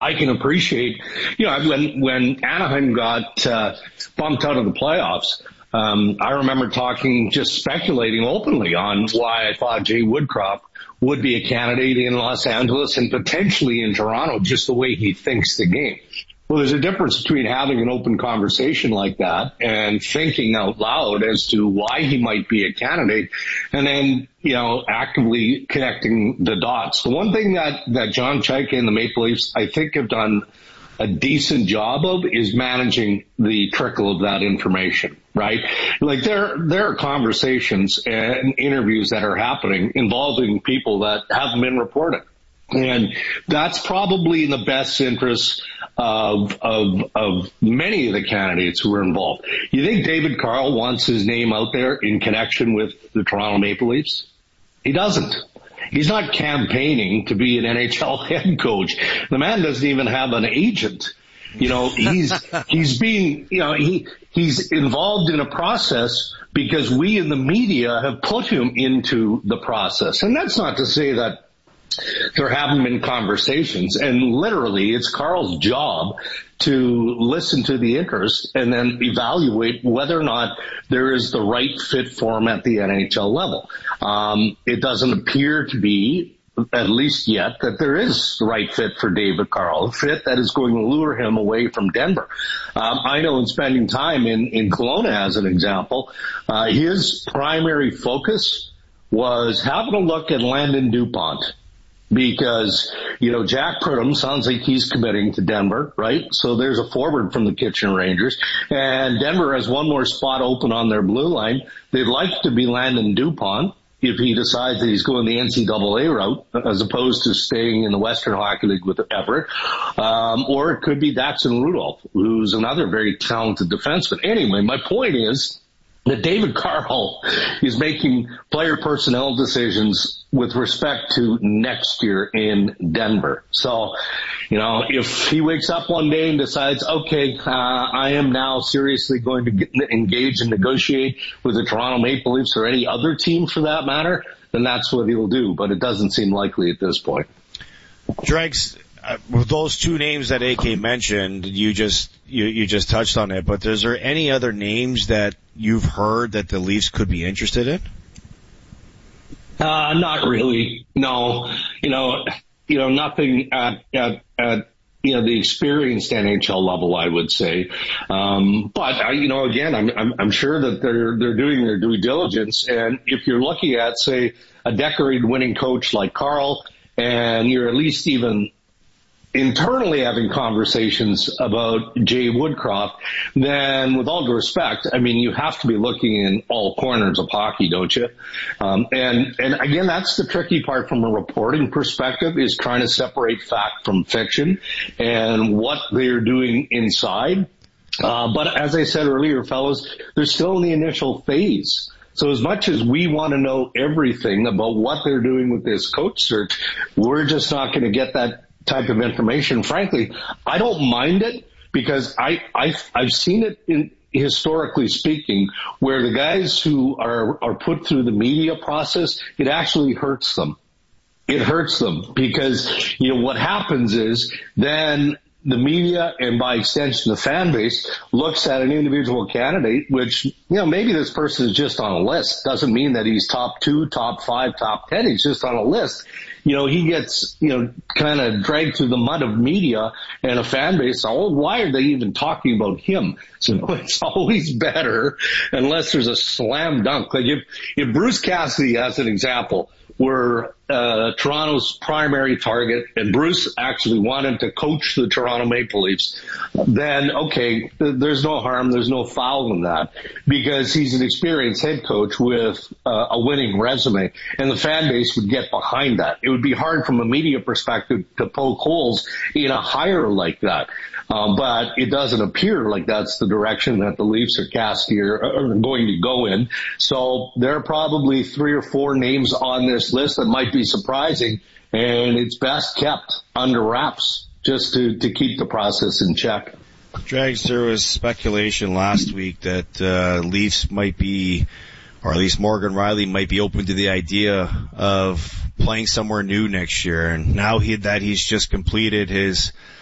I can appreciate, when Anaheim got bumped out of the playoffs, I remember just speculating openly on why I thought Jay Woodcroft would be a candidate in Los Angeles and potentially in Toronto, just the way he thinks the game. Well, there's a difference between having an open conversation like that and thinking out loud as to why he might be a candidate and then, actively connecting the dots. The one thing that John Chaika and the Maple Leafs, I think, have done a decent job of is managing the trickle of that information, right? Like there are conversations and interviews that are happening involving people that haven't been reported. And that's probably in the best interest of many of the candidates who are involved. You think David Carl wants his name out there in connection with the Toronto Maple Leafs? He doesn't. He's not campaigning to be an NHL head coach. The man doesn't even have an agent. He's involved in a process because we in the media have put him into the process. And that's not to say that there haven't been conversations, and literally it's Carl's job to listen to the interest and then evaluate whether or not there is the right fit for him at the NHL level. It doesn't appear to be, at least yet, that there is the right fit for David Carl, a fit that is going to lure him away from Denver. I know in spending time in Kelowna, as an example, his primary focus was having a look at Landon Dupont. Because, Jack Pridham sounds like he's committing to Denver, right? So there's a forward from the Kitchener Rangers. And Denver has one more spot open on their blue line. They'd like to be Landon Dupont if he decides that he's going the NCAA route as opposed to staying in the Western Hockey League with Everett. Or it could be Daxon Rudolph, who's another very talented defenseman. Anyway, my point is that David Carl is making player personnel decisions with respect to next year in Denver. So, if he wakes up one day and decides, okay, I am now seriously going to engage and negotiate with the Toronto Maple Leafs or any other team for that matter, then that's what he'll do. But it doesn't seem likely at this point. Dregs, with those two names that AK mentioned, you just touched on it, but is there any other names that you've heard that the Leafs could be interested in? Not really. No. Nothing at the experienced NHL level, I would say. But again, I'm sure that they're doing their due diligence. And if you're looking at, say, a decorated winning coach like Carl, and you're at least even internally having conversations about Jay Woodcroft, then with all due respect, you have to be looking in all corners of hockey, don't you? And again, that's the tricky part from a reporting perspective, is trying to separate fact from fiction and what they're doing inside. But as I said earlier, fellas, they're still in the initial phase. So as much as we want to know everything about what they're doing with this coach search, we're just not going to get that type of information. Frankly, I don't mind it because I've seen it historically speaking, where the guys who are put through the media process, it actually hurts them. It hurts them because, what happens is then the media and by extension the fan base looks at an individual candidate, which, maybe this person is just on a list. Doesn't mean that he's top 2, top 5, top 10. He's just on a list. He gets, kind of dragged through the mud of media and a fan base. Oh, why are they even talking about him? So it's always better unless there's a slam dunk. Like if Bruce Cassidy, as an example, were Toronto's primary target and Bruce actually wanted to coach the Toronto Maple Leafs, then okay, there's no harm, there's no foul in that, because he's an experienced head coach with a winning resume, and the fan base would get behind that. It would be hard from a media perspective to poke holes in a hire like that. But it doesn't appear like that's the direction that the Leafs or Cassidy are going to go in. So there are probably 3 or 4 names on this list that might be surprising, and it's best kept under wraps just to keep the process in check. Drags, there was speculation last week that Leafs might be, or at least Morgan Rielly might be open to the idea of playing somewhere new next year. And now that he's just completed his